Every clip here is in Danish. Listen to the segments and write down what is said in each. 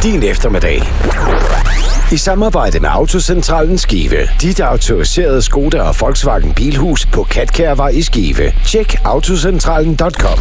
din eftermiddag. I samarbejde med Autocentralen Skive. Dit autoriserede Skoda og Volkswagen Bilhus på Katkærvej i Skive. Tjek autocentralen.com.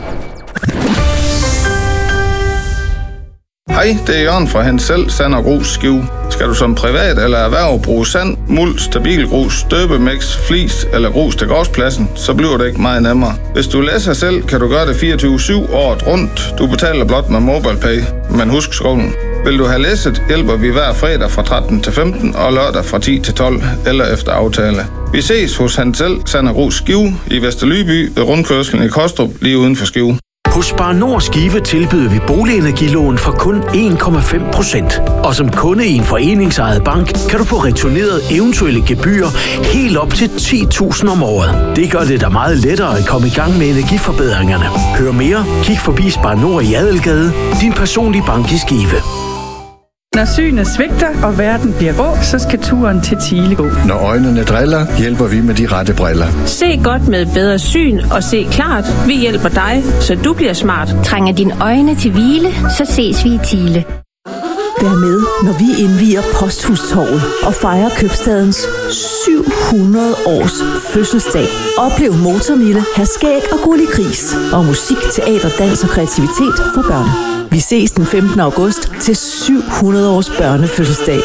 Hej, det er Jørgen fra Hensel Sand og Grus Skive. Skal du som privat eller erhverv bruge sand, muld, stabilgrus, støbemix, flis eller grus til gårdspladsen, så bliver det ikke meget nemmere. Hvis du læser selv, kan du gøre det 24/7 året rundt. Du betaler blot med MobilePay, men husk skolen. Vil du have læsset, hjælper vi hver fredag fra 13 til 15 og lørdag fra 10 til 12 eller efter aftale. Vi ses hos Hensel Sand og Grus Skive i Vesterlyby ved rundkørslen i Kostrup lige uden for Skive. Hos Spar Nord Skive tilbyder vi boligenergilån for kun 1,5%. Og som kunde i en foreningsejet bank, kan du få returneret eventuelle gebyrer helt op til 10.000 om året. Det gør det da meget lettere at komme i gang med energiforbedringerne. Hør mere, kig forbi Spar Nord i Adelgade, din personlige bank i Skive. Når synet svigter, og verden bliver rå, så skal turen til Thiele gå. Når øjnene driller, hjælper vi med de rette briller. Se godt med bedre syn og se klart. Vi hjælper dig, så du bliver smart. Trænger dine øjne til hvile, så ses vi i Thiele. Vær med, når vi indvier Posthustorvet og fejrer købstadens 700 års fødselsdag. Oplev Motormille, Herskæg og Gulli Gris og musik, teater, dans og kreativitet for børn. Vi ses den 15. august til 700 års børnefødselsdag.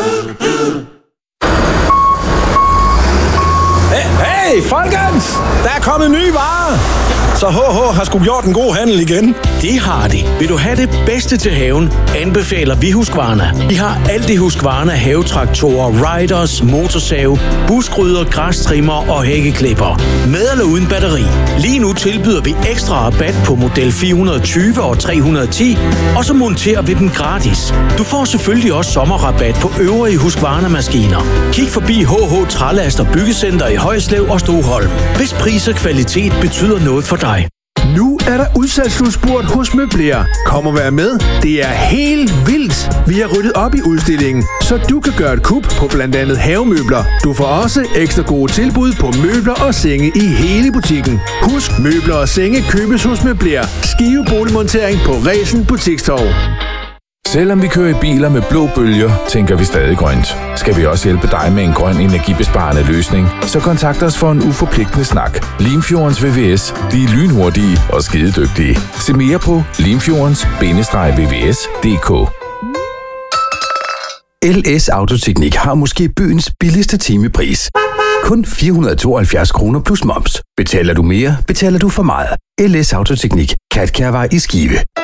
Hey, folkens! Der er kommet nye varer! Så HH har sgu gjort en god handel igen. Det har de. Vil du have det bedste til haven, anbefaler vi Husqvarna. Vi har alt i Husqvarna havetraktorer, riders, motorsave, buskrydder, græstrimmer og hækkeklipper. Med eller uden batteri. Lige nu tilbyder vi ekstra rabat på model 420 og 310, og så monterer vi dem gratis. Du får selvfølgelig også sommerrabat på øvrige Husqvarna-maskiner. Kig forbi HH Trælast og Byggecenter i Højslev og Stoholm. Hvis pris og kvalitet betyder noget for dig. Nu er der udsalgsslutspurt hos Møbler. Kom og vær med. Det er helt vildt. Vi har ryddet op i udstillingen, så du kan gøre et kup på blandt andet havemøbler. Du får også ekstra gode tilbud på møbler og senge i hele butikken. Husk, møbler og senge købes hos Møbler. Skive Boligmontering på Resen Butikstorv. Selvom vi kører i biler med blå bølger, tænker vi stadig grønt. Skal vi også hjælpe dig med en grøn energibesparende løsning, så kontakt os for en uforpligtende snak. Limfjordens VVS. De er lynhurtige og skidedygtige. Se mere på limfjordens-vvs.dk. LS Autoteknik har måske byens billigste timepris. Kun 472 kroner plus moms. Betaler du mere, betaler du for meget. LS Autoteknik. Katkærvej i Skive.